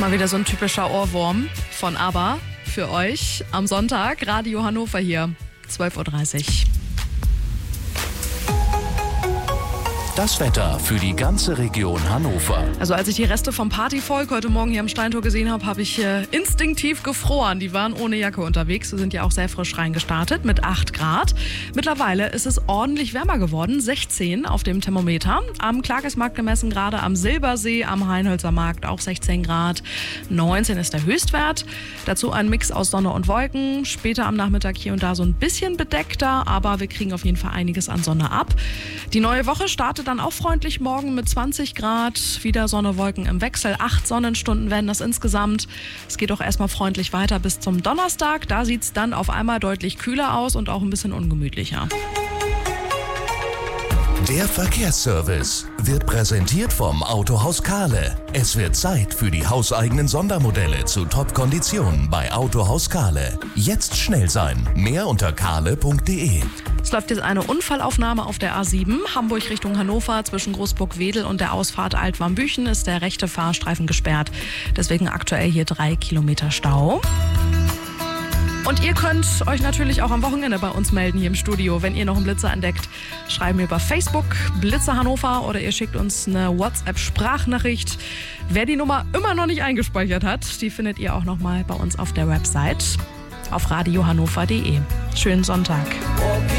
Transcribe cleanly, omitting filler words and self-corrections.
Mal wieder so ein typischer Ohrwurm von ABBA für euch am Sonntag. Radio Hannover hier, 12.30 Uhr. Das Wetter für die ganze Region Hannover. Also als ich die Reste vom Partyvolk heute Morgen hier am Steintor gesehen habe, habe ich instinktiv gefroren. Die waren ohne Jacke unterwegs. Sie sind ja auch sehr frisch reingestartet mit 8 Grad. Mittlerweile ist es ordentlich wärmer geworden, 16 auf dem Thermometer. Am Klagesmarkt gemessen, gerade am Silbersee, am Heinhölzer Markt auch 16 Grad. 19 ist der Höchstwert. Dazu ein Mix aus Sonne und Wolken. Später am Nachmittag hier und da so ein bisschen bedeckter, aber wir kriegen auf jeden Fall einiges an Sonne ab. Die neue Woche startet dann auch freundlich morgen mit 20 Grad. Wieder Sonne, Wolken im Wechsel. 8 Sonnenstunden werden das insgesamt. Es geht auch erstmal freundlich weiter bis zum Donnerstag. Da sieht es dann auf einmal deutlich kühler aus und auch ein bisschen ungemütlicher. Der Verkehrsservice wird präsentiert vom Autohaus Kahle. Es wird Zeit für die hauseigenen Sondermodelle zu Top-Konditionen bei Autohaus Kahle. Jetzt schnell sein. Mehr unter kahle.de. Es läuft jetzt eine Unfallaufnahme auf der A7, Hamburg Richtung Hannover. Zwischen Großburg-Wedel und der Ausfahrt Altwarmbüchen ist der rechte Fahrstreifen gesperrt. Deswegen aktuell hier 3 Kilometer Stau. Und ihr könnt euch natürlich auch am Wochenende bei uns melden hier im Studio. Wenn ihr noch einen Blitzer entdeckt, schreiben wir über Facebook Blitzer Hannover oder ihr schickt uns eine WhatsApp-Sprachnachricht. Wer die Nummer immer noch nicht eingespeichert hat, die findet ihr auch nochmal bei uns auf der Website auf radiohannover.de. Schönen Sonntag.